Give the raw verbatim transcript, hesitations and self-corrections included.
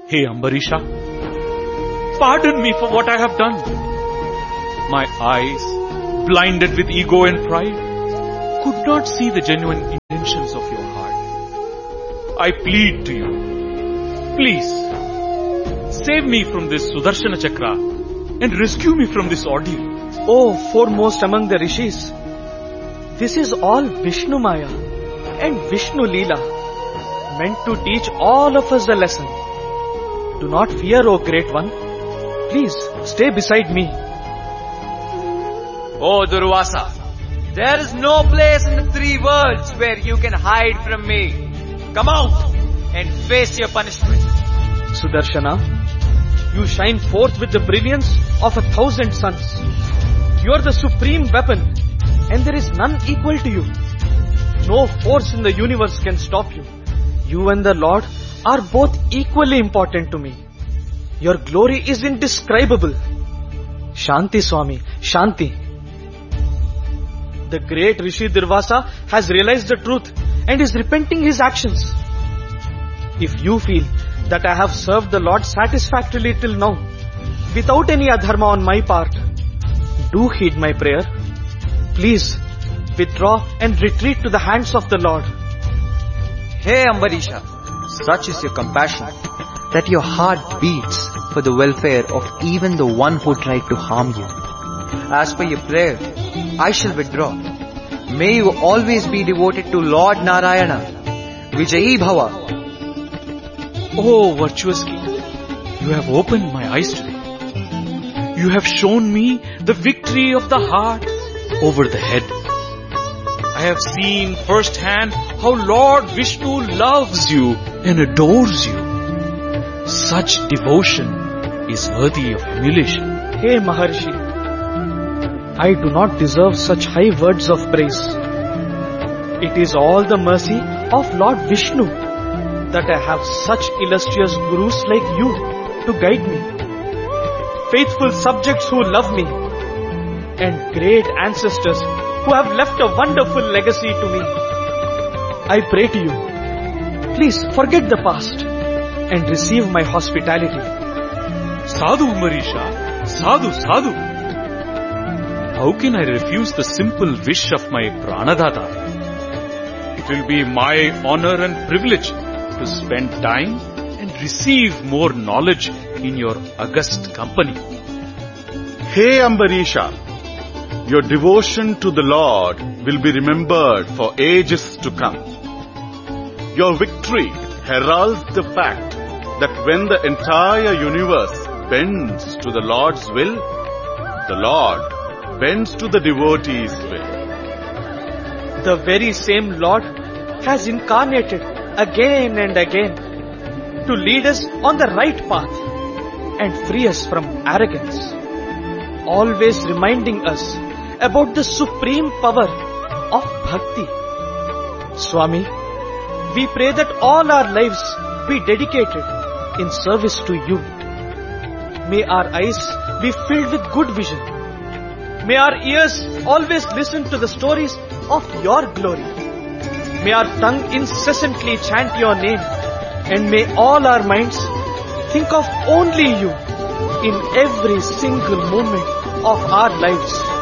Hey Ambarisha, pardon me for what I have done. My eyes, blinded with ego and pride, could not see the genuine intentions of your heart. I plead to you, please, save me from this Sudarshana Chakra and rescue me from this ordeal. Oh, foremost among the rishis, this is all Vishnu Maya and Vishnu Leela, meant to teach all of us a lesson. Do not fear, O Great One. Please, stay beside me. Oh Durvasa, there is no place in the three worlds where you can hide from me. Come out and face your punishment. Sudarshana, you shine forth with the brilliance of a thousand suns. You are the supreme weapon, and there is none equal to you. No force in the universe can stop you. You and the Lord are both equally important to me. Your glory is indescribable. Shanti Swami, Shanti. The great Rishi Durvasa has realized the truth and is repenting his actions. If you feel that I have served the Lord satisfactorily till now, without any adharma on my part, do heed my prayer. Please, withdraw and retreat to the hands of the Lord. Hey Ambarisha, such is your compassion that your heart beats for the welfare of even the one who tried to harm you. As per your prayer, I shall withdraw. May you always be devoted to Lord Narayana. Vijayi Bhava. Oh virtuous king, you have opened my eyes today. You have shown me the victory of the heart over the head. I have seen firsthand how Lord Vishnu loves you and adores you. Such devotion is worthy of emulation. Hey Maharshi, I do not deserve such high words of praise. It is all the mercy of Lord Vishnu that I have such illustrious gurus like you to guide me. Faithful subjects who love me, and great ancestors who have left a wonderful legacy to me. I pray to you, please forget the past and receive my hospitality. Sadhu Ambarisha, Sadhu, Sadhu. How can I refuse the simple wish of my Pranadata? It will be my honor and privilege to spend time and receive more knowledge in your august company. Hey Ambarisha, your devotion to the Lord will be remembered for ages to come. Your victory heralds the fact that when the entire universe bends to the Lord's will, the Lord bends to the devotee's will. The very same Lord has incarnated again and again to lead us on the right path and free us from arrogance, always reminding us about the supreme power of bhakti. Swami, we pray that all our lives be dedicated in service to you. May our eyes be filled with good vision. May our ears always listen to the stories of your glory. May our tongue incessantly chant your name, and may all our minds think of only you in every single moment of our lives.